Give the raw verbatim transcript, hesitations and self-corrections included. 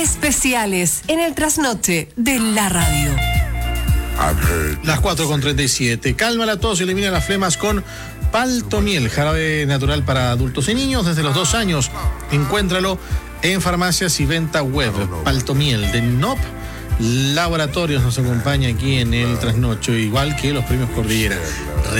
especiales en el trasnoche de la radio. Las cuatro con treinta y siete. Calma la tos y elimina las flemas con Paltomiel, jarabe natural para adultos y niños desde los dos años. Encuéntralo en farmacias y venta web. Paltomiel de N O P Laboratorios nos acompaña aquí en el trasnocho, igual que los premios Cordillera.